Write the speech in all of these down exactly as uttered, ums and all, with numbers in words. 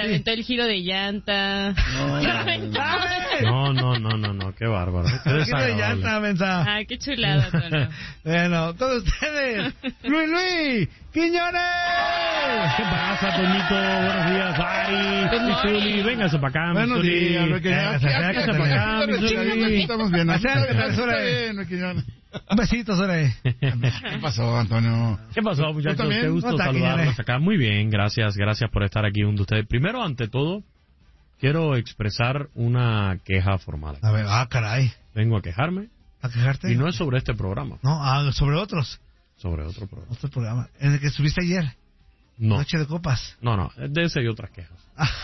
aventó el giro de llanta. No, no, no, no, no, no, qué bárbaro. Qué el giro de llanta, mensa. Ay, qué chulada, Toño. Bueno, todos ustedes. Luis Luis Quiñones. ¿Qué pasa, Toñito? Buenos días, Ari. Y Zuli, véngase para acá, Buenos Zuli. días, Luis Quiñones. Véngase para acá, mi Zuli. Estamos bien. Un besito, Zuli. ¿Qué pasó, Antonio? ¿Qué pasó, muchachos? Qué gusto saludarlos acá. Muy bien, gracias, gracias por estar aquí junto a ustedes. Primero, ante todo, quiero expresar una queja formal. A ver, ah, caray. Vengo a quejarme. ¿A quejarte? Y no es sobre este programa. No, ah, sobre otros. Sobre otro programa. Otro programa. ¿En el que estuviste ayer? No. Noche de copas. No, no, de ese y otras quejas.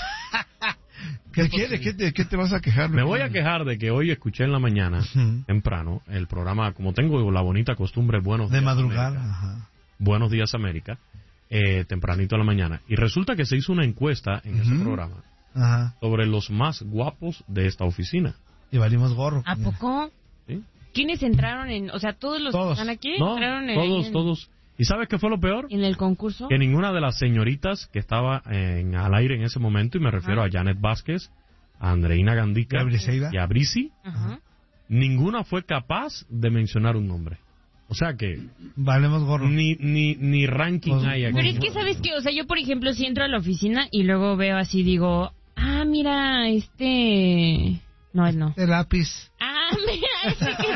¿Qué, ¿De, qué, de, qué, ¿De qué te vas a quejar? Me voy a quejar de que hoy escuché en la mañana, uh-huh. temprano, el programa, como tengo la bonita costumbre, Buenos de Días madrugada. América, Ajá. Buenos Días América, eh, tempranito a la mañana. Y resulta que se hizo una encuesta en uh-huh. ese programa Ajá. sobre los más guapos de esta oficina. Y valimos gorro. ¿A poco? ¿Sí? ¿Quiénes entraron en...? O sea, ¿todos los todos. que están aquí no, entraron en...? todos, en, todos. ¿Y sabes qué fue lo peor? ¿En el concurso? Que ninguna de las señoritas que estaba en, al aire en ese momento, y me refiero Ajá. a Janet Vázquez, a Andreina Gandica y a Brisi, Ajá. ninguna fue capaz de mencionar un nombre. O sea que... Valemos gorro. Ni, ni, ni ranking pues, hay aquí. Pero es que, ¿sabes qué? O sea, yo, por ejemplo, si entro a la oficina y luego veo así, digo... Ah, mira, este... No, él no. El lápiz. Ah, mira, ese que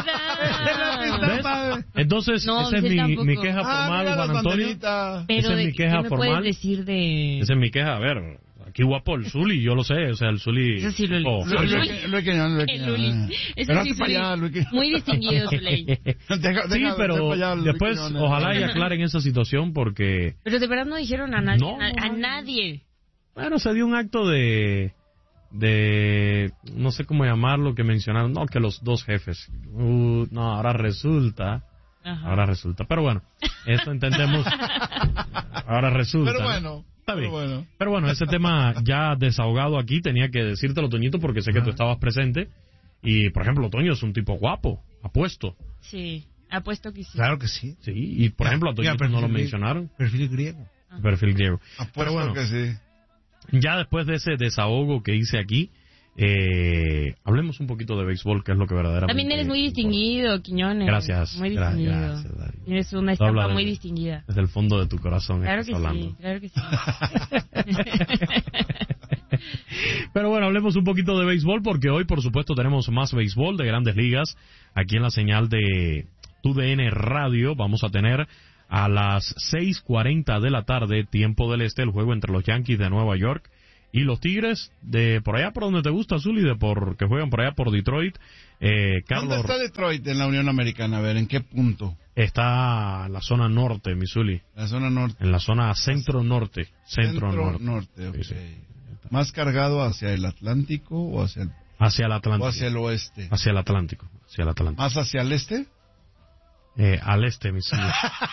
da. ¿Ves? Entonces, no, esa es mi, tampoco. mi queja formal, ah, Juan Antonio. Pero esa es mi queja ¿qué me formal. puedes decir de...? Esa es mi queja, a ver... Aquí guapo el Zuli, yo lo sé, o sea, el Zuli... Eso sí, Luli. Oh, Luli. Luis Quiñones, El Luli. Eso pero sí, para allá, Luis. Muy distinguido, Zuley. Deja, sí, deja, pero allá, después, ojalá y aclaren esa situación porque... Pero de verdad no dijeron a nadie, no, a, a no, nadie. Bueno, se dio un acto de... de... no sé cómo llamarlo, que mencionaron, no, que los dos jefes. Uh, no, ahora resulta... Ajá. Ahora resulta. Pero bueno, eso entendemos. Ahora resulta. Pero bueno... Está bien. Pero bueno. Pero bueno, ese tema ya desahogado aquí, tenía que decírtelo, Toñito, porque sé que tú estabas presente. Y, por ejemplo, Toño es un tipo guapo, apuesto. Sí, apuesto que sí. Claro que sí. Sí, y por ya, ejemplo, a Toñito no lo mencionaron. Perfil griego. Ajá. Perfil griego. Apuesto Pero bueno, que sí. Ya después de ese desahogo que hice aquí, eh, hablemos un poquito de béisbol, que es lo que verdaderamente... También eres muy distinguido, Quiñones. Gracias. Muy distinguido. Gracias, Tienes una estampa muy distinguida. Desde el fondo de tu corazón. Claro que hablando. sí, claro que sí. Pero bueno, hablemos un poquito de béisbol, porque hoy, por supuesto, tenemos más béisbol de Grandes Ligas. Aquí en la señal de Tu D N Radio vamos a tener a las seis cuarenta de la tarde, tiempo del este, el juego entre los Yankees de Nueva York y los Tigres de por allá por donde te gusta, Zuli, de por que juegan por allá por Detroit. Eh, Carlos, ¿Dónde está Detroit en la Unión Americana? A ver, ¿en qué punto? Está en la zona norte, mi Zuli. La zona norte. En la zona centro-norte. Centro, centro norte. norte, okay. Sí, sí. ¿Más cargado hacia el Atlántico o hacia el... Hacia el Atlántico. O hacia el oeste? Hacia el Atlántico. Hacia el Atlántico. ¿Más hacia el este? Eh, al este, mi Zuli.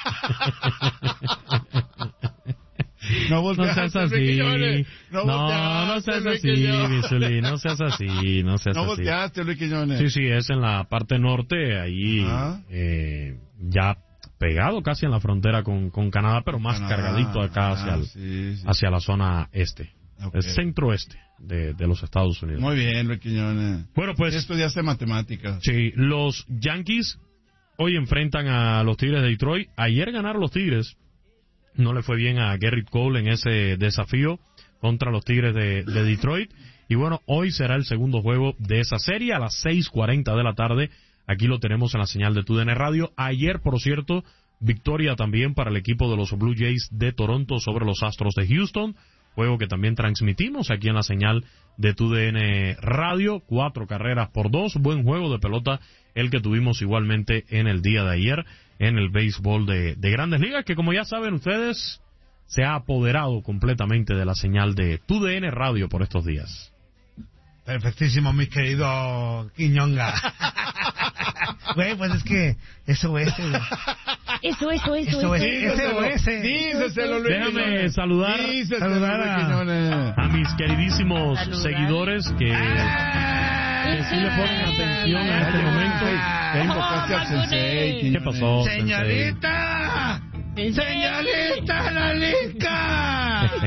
No, no seas así. No, no, no seas así, mi Zuli. No seas así, no seas no así. No volteaste, Luis Quiñones. Sí, sí, es en la parte norte, ahí eh, ya pegado casi en la frontera con, con Canadá, pero más Canadá. cargadito acá hacia, ah, el, sí, sí. hacia la zona este. Okay. El centro-este de, de los Estados Unidos. Muy bien, Luis Quiñones. Bueno, pues... estudiaste matemáticas. Sí, los Yankees hoy enfrentan a los Tigres de Detroit. Ayer ganaron los Tigres. No le fue bien a Gerrit Cole en ese desafío contra los Tigres de, de Detroit. Y bueno, hoy será el segundo juego de esa serie a las seis cuarenta de la tarde. Aquí lo tenemos en la señal de Tu D N Radio. Ayer, por cierto, victoria también para el equipo de los Blue Jays de Toronto sobre los Astros de Houston. Juego que también transmitimos aquí en la señal de Tu D N Radio. Cuatro carreras por dos. Buen juego de pelota el que tuvimos igualmente en el día de ayer en el béisbol de, de Grandes Ligas, que como ya saben ustedes, se ha apoderado completamente de la señal de Tu D N Radio por estos días. Perfectísimo, mi querido Quiñonga. Güey, pues es que eso es... Eso, eso, eso, eso es. Eso es. Díceselo, Luis. Déjame saludar, saludar a, a mis queridísimos saludar. seguidores que, que sí le ponen atención en este momento. Ya invocaste al sensei. ¿Qué pasó, ¡Señorita! ¡Señorita Lalica!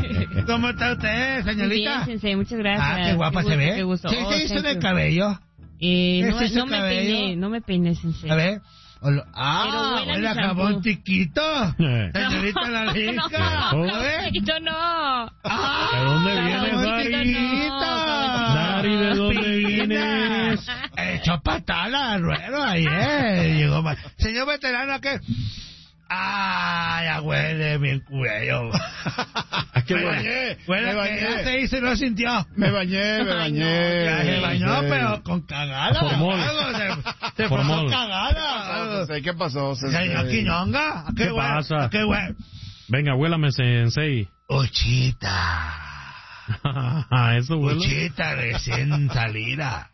¿Cómo está usted, Muy señorita? bien, Sensei, muchas gracias. Ah, qué guapa Qué se gusto, ve. qué gusto. ¿Qué Oh, se hizo thank en el you. cabello? Eh, ¿Qué no, se hizo no me cabello? peiné, no me peiné, Sensei. A ver. Olo- Ah, huele a huele a mi jabón shampoo. chiquito. Eh. Señorita la rica. No, A ver. Yo no. Ah, ¿De dónde vienes, jabón Dari? chiquito. Dari, ¿de dónde vienes? Echó patada al ruedo ayer. Llegó mal. Señor veterano, ¿qué? Ah, ya huele mi cuello. ¿A qué Me huele? bañé, huele me que bañé. ya se hizo y no sintió. Me bañé, me bañé. Ya se bañó, Sí. pero con cagada. Formol. Algo, Se, se Formol. formó ¿Qué cagada. pasó, algo. Sensei? ¿Qué pasó, Sensei? Señor Quiñonga, ¿a qué, ¿Qué huele? pasa? ¿A qué huele? Venga, huélame, Sensei. Uchita. Eso huele. Uchita recién salida.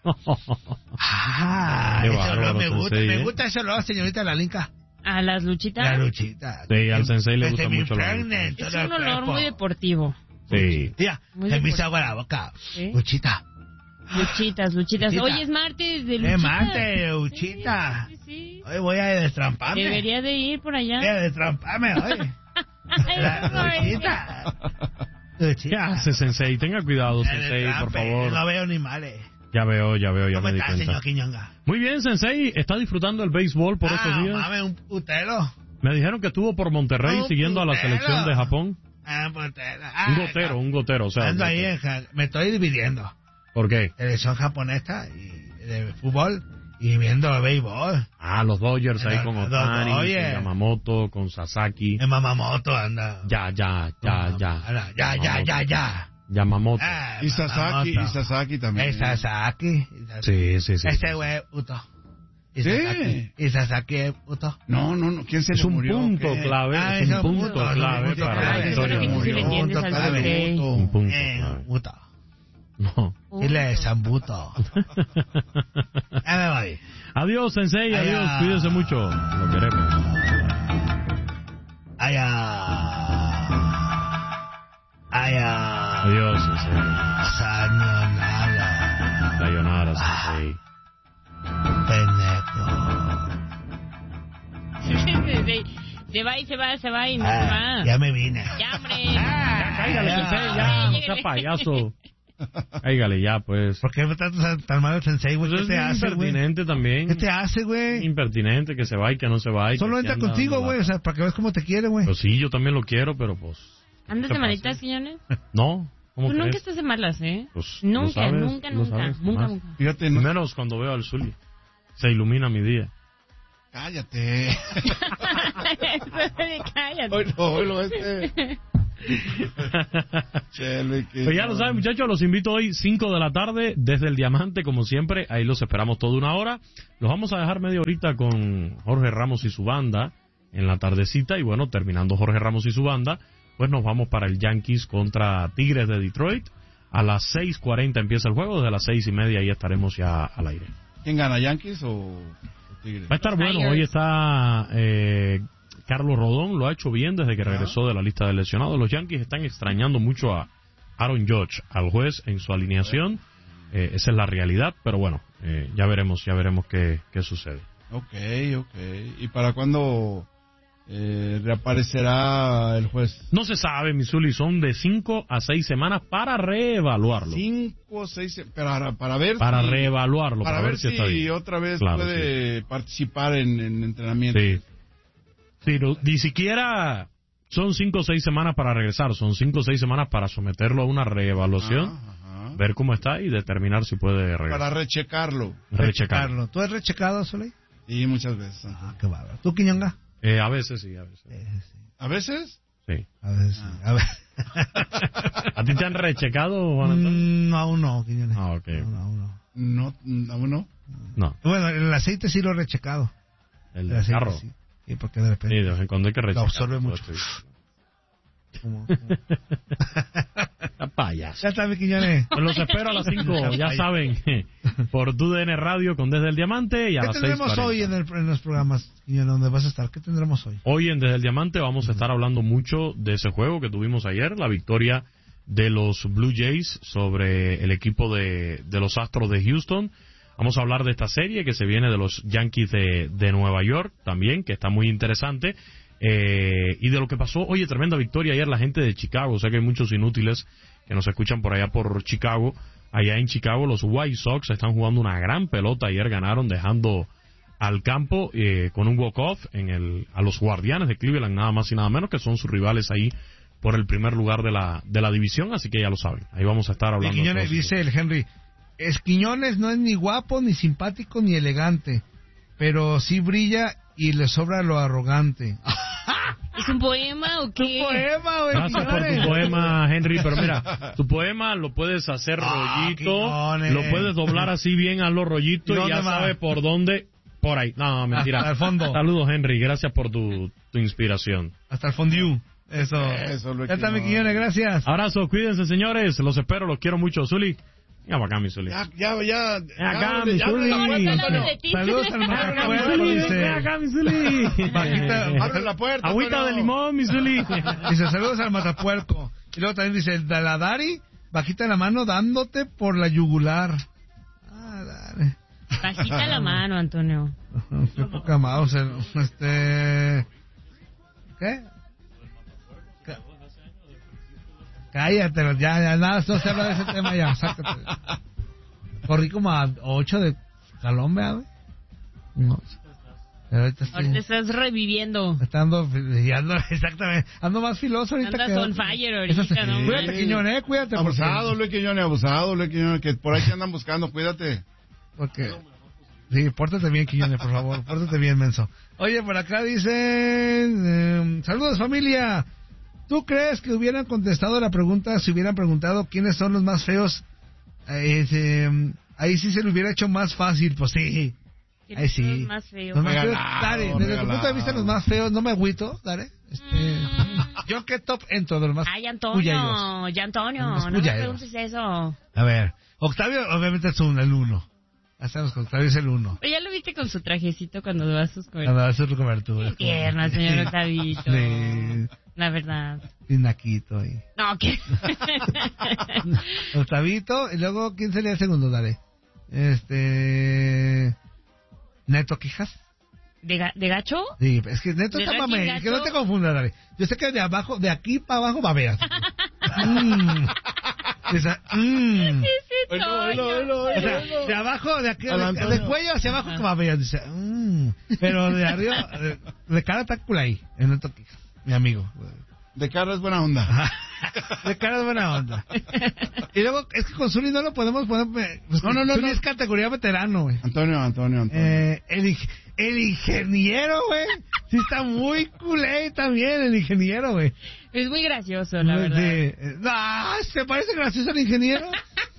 Ah, Qué ese bárbaro, olor me gusta, Sensei, me ¿eh? gusta ese olor, señorita la Linca. A las luchitas. La luchita. Sí, al sensei le Que gusta se me mucho la impregne en Es todo un el olor cuerpo. muy deportivo. Sí. Mira, Muy se me deportivo. hizo agua la boca. ¿Sí? Luchita. Luchitas, luchitas. Luchita. Hoy es martes de Eh, luchitas. mate, Luchita. Sí, sí, sí. Hoy voy a destramparme. Debería de ir por allá. Voy a destramparme hoy. Ay, La no, ay, Luchita. ¿Qué Luchita. hace, Sensei? Tenga cuidado, El Sensei, por destrampe, favor. No veo ni males. Ya veo, ya veo, ya ¿Cómo me di está, cuenta. señor Quiñonga? Muy bien, Sensei. ¿Está disfrutando el béisbol por ah, estos días? Mame, un putero. Me dijeron que estuvo por Monterrey Un siguiendo a la putero. selección de Japón. Ah, un putero. Un Ah, gotero, no. un gotero, o sea. Ando un ahí, gotero. en Ja- me estoy dividiendo. ¿Por qué? Selección japonesa y de fútbol y viendo béisbol. Ah, los Dodgers ahí Los- con los Otani, con Dodgers. Yamamoto, con Sasaki. En Mamamoto anda. Ya, ya, ya, ya. Anda, Ya, ya, ya, ya. Yamamoto. Ah, Y Sasaki, Mamamoto. y Sasaki también. Es Sasaki. Sí, sí, sí. Este güey, puto. Y Sí. Sasaki. Y Sasaki es puto. No, no, no. ¿Quién se Es le un murió? punto ¿Qué? clave, Ah, es es un un punto punto, clave punto para clave. la Eso es lo historia. que no se le Murió. entiende Punto al clave. Sensei. Un punto Eh, clave. puto. No. Dile Zambuto. Ya me voy. Adiós, Sensei, adiós. Allá. Cuídense mucho. Lo queremos. Allá. Allá. Adiós, Sensei. Sayonara. Sayonara, Sensei. Pendejo. Se va y se va, se va y no se Ah, va. ya me vine. Ya, hombre. Ah, Cáigale, ya. Sensei, ya. No sea payaso. Cáigale ya, pues. ¿Por qué me tratas tan mal el sensei, güey? Pues ¿Qué es te hace, güey? impertinente también. ¿Qué te hace, güey? Impertinente, que se va y que no se va. y Solo que entra aquí anda contigo, dando güey, o lata. sea, para que veas cómo te quiere, güey. Pues sí, yo también lo quiero, pero pues... ¿Andas ¿qué de pasa? malitas, Quiñones? No, ¿cómo Tú nunca crees? estás de malas, ¿eh? Pues, lo nunca, sabes, nunca, lo nunca, sabes, nunca, jamás. nunca. Fíjate, no. Menos cuando veo al Zuli. Se ilumina mi día. Cállate. Cállate. Hoy no, hoy lo este. Chele, que Pues ya lo saben, muchachos, los invito hoy cinco de la tarde desde el Diamante, como siempre. Ahí los esperamos toda una hora. Los vamos a dejar media horita con Jorge Ramos y su banda en la tardecita. Y bueno, terminando Jorge Ramos y su banda, pues nos vamos para el Yankees contra Tigres de Detroit. A las seis cuarenta empieza el juego. Desde las seis y media ahí estaremos ya al aire. ¿Quién gana, Yankees o, o Tigres? Va a estar bueno. Tigers. Hoy está eh, Carlos Rodón. Lo ha hecho bien desde que regresó de la lista de lesionados. Los Yankees están extrañando mucho a Aaron Judge, al juez en su alineación. Eh, esa es la realidad. Pero bueno, eh, ya veremos, ya veremos qué, qué sucede. Ok, ok. ¿Y para cuándo eh, reaparecerá el juez? No se sabe, Missouri. Son de cinco a seis semanas para reevaluarlo. Cinco, seis, para, para ver Para si, reevaluarlo, para, para, ver si está si bien. otra vez Claro, puede participar en, en entrenamiento. Sí. Sí, no, ni siquiera son cinco o seis semanas para regresar. Son cinco o seis semanas para someterlo a una reevaluación, Ajá, ajá. ver cómo está y determinar si puede regresar. Para rechecarlo. Rechecar. Carlos, ¿tú has rechecado, Soleil? Y muchas veces. Ah, qué bárbaro. ¿Tú, Quiñonga? Eh, a veces sí, a veces. Eh, sí. ¿A veces? Sí. A ver, sí. A ver. ¿A ti te han rechecado, Juan Antonio? Mm, No, aún no, Quiñones. Ah, ok. No, no, aún no. No, aún no. No, Bueno, el aceite sí lo he rechecado. el El del aceite carro. sí. Sí, porque de Sí, repente... de vez en cuando hay que rechecar. absorbe mucho. como- como- La payas. Ya está, mi Quiñones. Pues los espero a las cinco, ya saben, por tu D N Radio con Desde el Diamante y a ¿Qué las seis tendremos cuarenta. hoy en, el, en los programas, Quiñones, donde vas a estar? ¿Qué tendremos hoy? Hoy en Desde el Diamante vamos a estar hablando mucho de ese juego que tuvimos ayer, la victoria de los Blue Jays sobre el equipo de, de los Astros de Houston. Vamos a hablar de esta serie que se viene de los Yankees de, de Nueva York también, que está muy interesante. Eh, y de lo que pasó, oye, tremenda victoria ayer la gente de Chicago. O sea que hay muchos inútiles que nos escuchan por allá por Chicago. Allá en Chicago los White Sox están jugando una gran pelota. Ayer ganaron dejando al campo eh, con un walk-off en el, a los Guardianes de Cleveland, nada más y nada menos, que son sus rivales ahí por el primer lugar de la de la división. Así que ya lo saben, ahí vamos a estar hablando. Y Quiñones, dice el Henry, es Quiñones no es ni guapo, ni simpático, ni elegante, pero sí brilla y le sobra lo arrogante. ¿Es un poema o qué? Un poema, güey. Gracias por tu poema, Henry, pero mira, tu poema lo puedes hacer Ah, rollito, Quiñones. lo puedes doblar así bien a los rollitos y ¿Dónde ya va? sabes por dónde, por ahí. No, mentira. Hasta el fondo. Saludos, Henry, gracias por tu, tu inspiración. Hasta el fondue. Eso. Eso, Luis Ya está, mi Quiñones. Quiñones, gracias. Abrazo, cuídense, señores, los espero, los quiero mucho. Zuli, venga para acá, mi Zuli. Ya, ya, ya. Ven acá, ya, mi ya, Zuli. abre la puerta, Hablando Antonio. de ti. Saludos al Abre la Macacuerco, puerta, Zuli, dice. ven acá, mi Zuli. Bajita, Abre la puerta, Agüita Antonio. de limón, mi Zuli. Dice, saludos al Matapuerco. Y luego también dice, el Daladari, bajita la mano dándote por la yugular. Ah, dale. Bajita la mano, Antonio. Qué poca mouse. Este... ¿Qué? Ca- Cállate, ya, ya, nada, no se habla de ese tema ya, sácate. Corrí como a ocho de jalón, ¿vea, güey? No. Pero ahorita estoy... Ahorita estás reviviendo. Está ando, y ando, exactamente, ando más filoso ahorita. Andas que on fire ahorita, Eso sí. no Cuídate, manches. Quiñones, eh, cuídate. porque- Abusado, Luis Quiñones, abusado, Luis Quiñones, que por ahí te andan buscando, cuídate. Porque... Sí, pórtate bien, Quiñones, por favor, pórtate bien, menso. Oye, por acá dicen... eh, saludos, familia. ¿Tú crees que hubieran contestado la pregunta si hubieran preguntado quiénes son los más feos? Eh, eh, ahí sí se lo hubiera hecho más fácil, pues sí. Ahí sí. Los más feos. Los más feos, Regalado, dale, desde tu regalado. punto de vista, los más feos, no me agüito, dale. Este, yo qué top entro de los más Ay, cuyayos. Antonio, ya Antonio, Los no me cuyayos. preguntes eso. A ver, Octavio obviamente es un, el uno. Ya sabemos que Octavio es el uno. Pero ya lo viste con su trajecito cuando va a sus Cuando coberturas. va a su cobertura. Tierno, señor Octavito. Sí, La verdad. sin naquito ahí. No, ¿qué? Octavito, y luego, ¿quién sería el segundo? Dale. Este... Neto Quijas. ¿De, ga- de gacho? Sí, es que Neto ¿De está ranking mame, gacho? que no te confundas, dale. Yo sé que de abajo, de aquí para abajo babeas. mm. Esa, mm. Oílo, oílo, oílo, O oílo, sea, oílo. de abajo, de aquí, Al de, Antonio. de cuello hacia abajo que babeas. Dice, mm. Pero de arriba, de, de cara está cool ahí, en Neto Quijas, mi amigo. De cara es buena onda. De cara es buena onda. Y luego, es que con Zuli no lo podemos poner. Pues, No, no, no, Zuli no. es categoría veterano, güey. Antonio, Antonio, Antonio. Eh, el, ing- el ingeniero, güey. Sí, está muy culé también, el ingeniero, güey. Es muy gracioso, la verdad. De- eh, no, ¿se parece gracioso el ingeniero?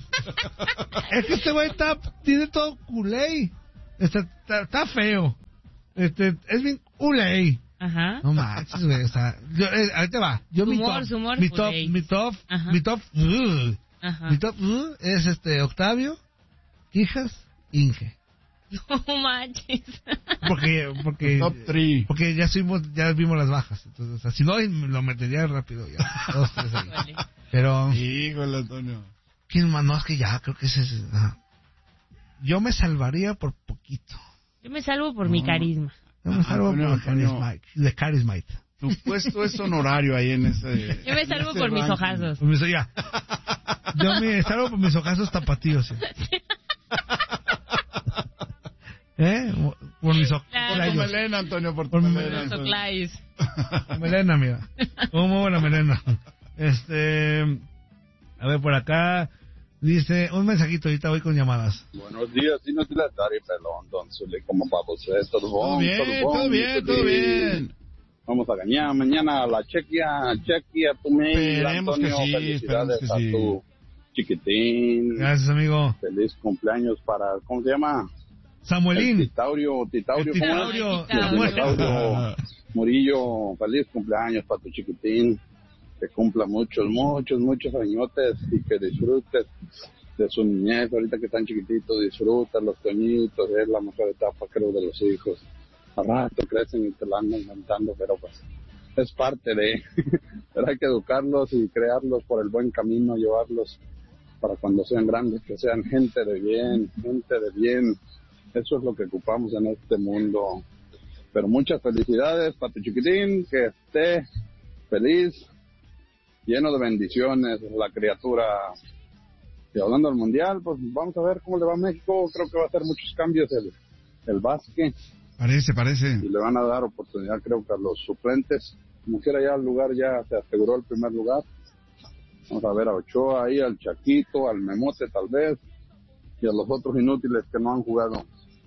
Es que este güey está, tiene todo culé. Está, está, está feo. Este, es bien culé. Ajá. No manches, güey. O sea, yo, eh, ahí te va. Yo Su mi humor, top, su humor, mi top, culé. mi top, Ajá. mi top, uh, Ajá. mi top uh, es este Octavio, Quijas, Inge. No manches. Porque, porque, Top three. porque ya subimos, ya vimos las bajas. Entonces, o sea, si no, lo metería rápido ya. Dos, tres ahí. Vale. Pero, Híjole, Antonio. ¿quién más? No, es que ya, creo que ese es, ajá. Yo me salvaría por poquito. Yo me salvo por mi No. carisma. Yo me salvo Antonio, por Antonio. Charismite, de Charismite. Tu puesto es honorario ahí en ese. Yo me en salvo ese por mis ranking. ojazos. Por mis, ya. Yo me salvo por mis ojazos tapatíos. ¿Sí? ¿Eh? Por mis ojazos. Claro. Por tu melena, Antonio, por tu Por mi melena. Los Antonio. Oclays. Melena, mira. Como buena melena. Este. A ver, por acá. Dice, un mensajito, ahorita voy con llamadas. Buenos días, y no te la daré pelón, don Zule, como para você, todo Todo bom, bien, bom, todo bien, todo bien. Vamos a ganar mañana la chequia, chequia tu mail, Esperemos que Antonio, sí, felicidades esperemos que a tu chiquitín, Gracias, amigo. feliz cumpleaños para, ¿cómo se llama? El Samuelín. Titaurio, Titaurio, El ¿cómo es? Titaurio. Titaurio. Samuel. Titaurio Murillo, feliz cumpleaños para tu chiquitín, que cumpla muchos, muchos, muchos añotes y que disfrutes de su niñez, ahorita que están chiquititos, disfruta los toñitos, es la mejor etapa creo de los hijos. A rato crecen y te la andan cantando, pero pues es parte de, pero hay que educarlos y crearlos por el buen camino, llevarlos para cuando sean grandes, que sean gente de bien, gente de bien. Eso es lo que ocupamos en este mundo. Pero muchas felicidades para tu chiquitín, que esté feliz, lleno de bendiciones, la criatura. Y hablando del mundial, pues vamos a ver cómo le va a México. Creo que va a hacer muchos cambios el, el básquet. Parece, parece. Y le van a dar oportunidad, creo que a los suplentes. Como quiera, ya el lugar ya se aseguró el primer lugar. Vamos a ver a Ochoa ahí, al Chaquito, al Memote tal vez, y a los otros inútiles que no han jugado.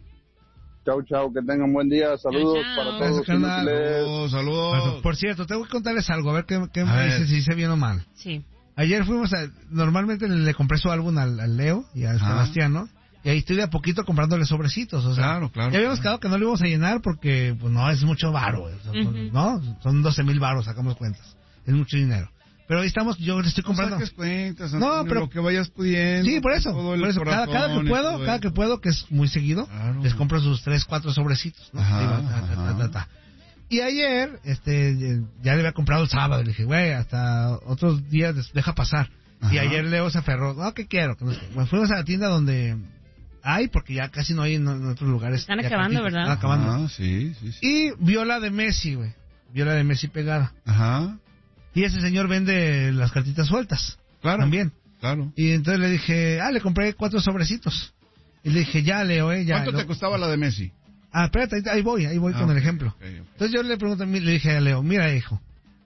Chao, chao, que tengan buen día. Saludos Chao, chao. para todos. Gracias, carnal. Saludos, saludos. Bueno, por cierto, tengo que contarles algo, a ver qué, qué A me ver. dice si hice bien o mal. Sí. Ayer fuimos a... Normalmente le, le compré su álbum al, al Leo y al Ajá. Sebastián, ¿no? Y ahí estoy de a poquito comprándole sobrecitos, o sea... Claro, claro, Ya habíamos claro. quedado que no lo íbamos a llenar porque, pues no, es mucho varo, o sea, Ujú. ¿no? Son doce mil varos, sacamos cuentas. Es mucho dinero. Pero ahí estamos, yo le estoy No comprando... saques cuentas, No, Antonio, pero- lo que vayas pudiendo. Sí, por eso, todo el por eso, cada, cada corazón que y puedo, todo cada eso. que puedo, que es muy seguido, Claro. les compro sus tres, cuatro sobrecitos, ¿no? Ajá, Ahí va, ta, ta, ta, ta, ta. Y ayer, este, ya le había comprado el sábado, le dije, güey, hasta otros días des- deja pasar. Y Ajá. ayer Leo se aferró, no, ¿qué quiero? Que no sé qué. Bueno, fuimos a la tienda donde hay, porque ya casi no hay en, en otros lugares. Están ya acabando, cartitas, ¿verdad? Están acabando. Ah, sí, sí, sí. Y vio la de Messi, güey, vio la de Messi pegada. Ajá, Y ese señor vende las cartitas sueltas. claro. También. Claro. Y entonces le dije, ah, le compré cuatro sobrecitos. Y le dije, ya, Leo, eh, ya. ¿Cuánto Lo- te costaba la de Messi? Ah, espérate, ahí, ahí voy, ahí voy Ah, con el ok, ejemplo. ok, ok. Entonces yo le pregunto, a mí, le dije a Leo, mira, hijo,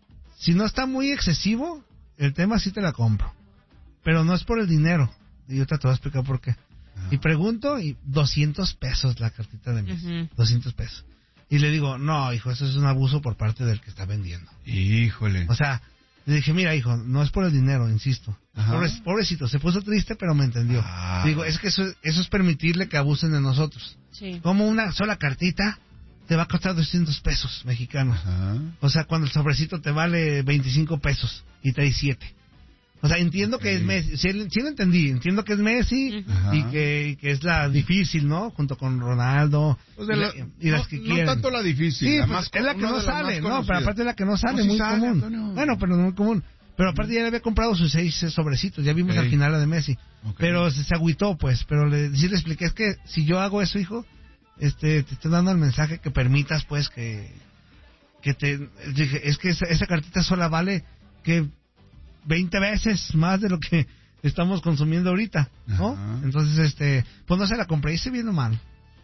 si no está muy excesivo, el tema sí te la compro. Pero no es por el dinero. Y yo te voy a explicar por qué. Ajá. Y pregunto, y doscientos pesos la cartita de Messi. Ujú. doscientos pesos. Y le digo, no, hijo, eso es un abuso por parte del que está vendiendo. Híjole. O sea, le dije, mira, hijo, no es por el dinero, insisto. Ajá. Pobre- pobrecito, se puso triste, pero me entendió. Ah. Digo, es que eso, eso es permitirle que abusen de nosotros. Sí. Como una sola cartita te va a costar doscientos pesos mexicanos. Ajá. O sea, cuando el sobrecito te vale veinticinco pesos y trae siete. O sea, entiendo Ok. que es Messi, sí, sí lo entendí, entiendo que es Messi Ujú. Ajá. y que, y que es la difícil, ¿no? Junto con Ronaldo Pues de y, la- la- y las no, que no quieren. tanto la difícil. Sí, la pues, más es la co- que una no de las sale, más no, pero conocidas. aparte es la que no sale, No, sí muy sale, común. Antonio. Bueno, pero no muy común. Pero aparte ya le había comprado sus seis eh, sobrecitos, ya vimos Ok. al final la de Messi. Ok. Pero se, se agüitó, pues, pero le, sí le expliqué, es que si yo hago eso, hijo, este, te estoy dando el mensaje que permitas, pues, que, que te, dije, es que esa, esa cartita sola vale que veinte veces más de lo que estamos consumiendo ahorita, ¿no? Ajá. Entonces, este, pues no se la compré, hice bien o mal.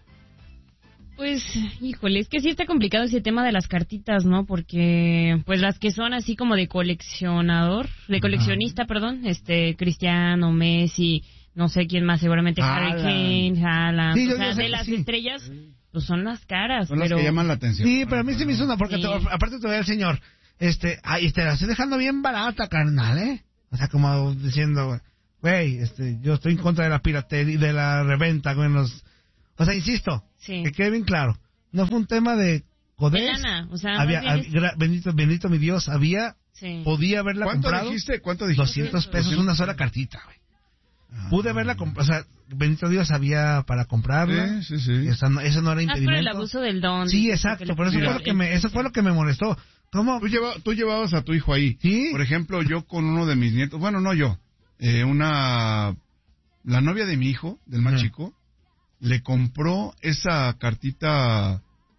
Pues, híjole, es que sí está complicado ese tema de las cartitas, ¿no? Porque, pues las que son así como de coleccionador, de coleccionista, perdón, este, Cristiano, Messi, no sé quién más, seguramente Harry Haaland. Kane, Haaland, Sí, yo- o sea, yo sé de que las sí. estrellas, pues son las caras, Son las pero... que llaman la atención. Sí, pero a mí se me hizo una, porque Sí. te- aparte te ve el señor, este, ay, te la estoy dejando bien barata, carnal, ¿eh? O sea, como diciendo, güey, este, yo estoy en contra de la piratería, de la reventa, güey, en los... O sea, insisto, Sí. que quede bien claro, no fue un tema de codés. De lana, o sea, había, más bien hab- gra- bendito, bendito mi Dios, había, Sí. podía haberla ¿Cuánto comprado, dijiste? ¿Cuánto dijiste? doscientos pesos doscientos. una sola cartita, güey. Ah. Pude haberla comprado, o sea, bendito Dios, había para comprarla, Sí, sí, sí. Esa no- eso no era Más por el impedimento. abuso del don. Sí, dices, exacto, que por eso le- fue lo que me, eso fue lo que me molestó. ¿Cómo? Tú, lleva- tú llevabas a tu hijo ahí. Sí. Por ejemplo, yo con uno de mis nietos, bueno, no yo, eh, una, la novia de mi hijo, del más Ujú. chico, le compró esa cartita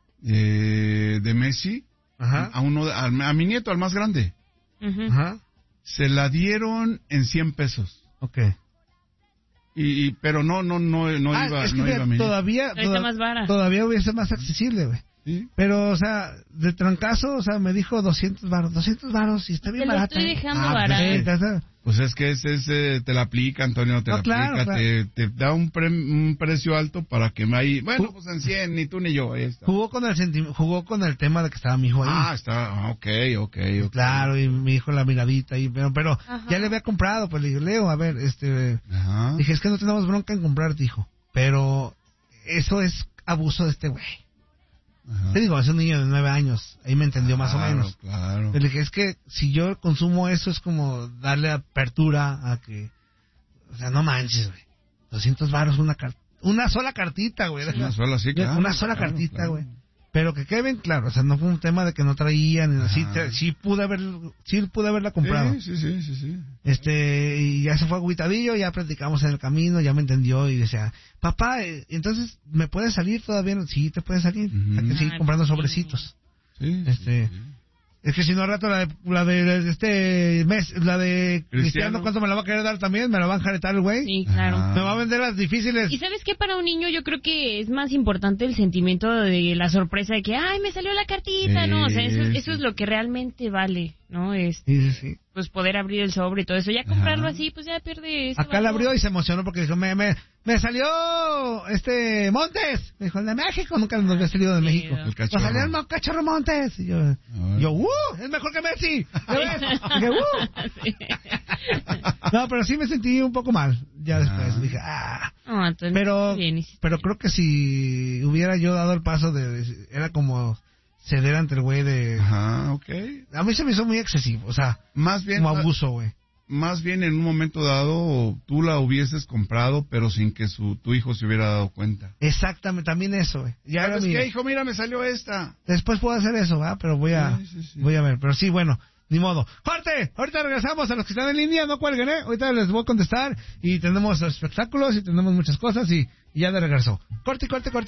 eh, de Messi Ajá. a uno, de- a, a mi nieto, al más grande. Ujú. Ajá. Se la dieron en cien pesos. Ok. Y, y- pero no, no, no, no Ah, iba, es que no mira, iba a mi todavía, Ahí está toda- más vara. todavía hubiese más accesible, güey. ¿Sí? Pero, o sea, de trancazo, o sea, me dijo doscientos varos, doscientos varos y está bien Te lo barata. estoy ¿eh? dejando Ah, pues, barato. Sí, está- está- Pues es que ese, ese te la aplica, Antonio, te No, la claro, aplica, claro. Te, te da un, pre- un precio alto para que me ahí, bueno, Ju- pues en cien, ni tú ni yo, ahí está. Jugó con el senti- jugó con el tema de que estaba mi hijo ahí. Ah, está, ah, ok, ok, ok. Claro, y mi hijo la miradita y pero, pero Ajá. ya le había comprado, pues le dije, Leo, a ver, este, Ajá. dije, es que no tenemos bronca en comprarte, hijo, pero eso es abuso de este güey. Ajá. Te digo, es un niño de nueve años, ahí me entendió más o Claro, menos. Claro. Le dije, es que si yo consumo eso es como darle apertura a que... O sea, no manches, güey. doscientos varos una car- una sola cartita, güey. Una sola, sí, claro. Una sola claro, cartita, claro. güey. Pero que quede bien claro, o sea, no fue un tema de que no traían, Ajá. sí, te- sí pude haber, sí pude haberla comprado. Sí, sí, sí, sí, sí. Este, y ya se fue agüitadillo, ya platicamos en el camino, ya me entendió y decía, papá, eh, entonces, ¿me puedes salir todavía? Sí, te puedes salir. Ujú. Hay que seguir Ah, comprando sí. sobrecitos. Sí, Este, sí, sí. Es que si no al rato la de, la de este mes, la de Cristiano, Cristiano. ¿cuánto me la va a querer dar también? ¿Me la va a enjaretar el güey? Sí, claro. Ajá. Me va a vender las difíciles. Y sabes qué, para un niño yo creo que es más importante el sentimiento de la sorpresa de que, ay, me salió la cartita, Sí, ¿no? O sea, eso, eso sí. es lo que realmente vale, ¿no? Es, Sí, sí, sí. pues poder abrir el sobre y todo eso. Ya comprarlo Ajá. así, pues ya pierde ese Acá la valor. abrió y se emocionó porque dijo, me, me, me salió este Montes. Me dijo, el de México, nunca nos había salido de Sí, México. el Nos cachorro. salió el mo- cachorro Montes. Y yo, yo, ¡uh! Es mejor que Messi. ¿Ya ves? Dije, ¡uh! Sí. No, pero sí me sentí un poco mal. Ya después Ah. dije, ah. No, entonces, Pero, bien, hiciste pero bien. creo que si hubiera yo dado el paso de, de- era como ceder ante el güey de, Ajá, ok. a mí se me hizo muy excesivo, o sea, Más bien, como abuso, güey. más bien en un momento dado tú la hubieses comprado, pero sin que su tu hijo se hubiera dado cuenta. Exactamente, también eso, güey. Ya era ¿Sabes mi, qué, hijo? Mira, me salió esta. después puedo hacer eso, ¿verdad? Pero voy a, Sí, sí, sí. voy a ver, pero sí, bueno. Ni modo. ¡Corte! Ahorita regresamos a los que están en línea, no cuelguen, ¿eh? Ahorita les voy a contestar y tenemos espectáculos y tenemos muchas cosas y, y ya de regreso. Corte, corte, corte.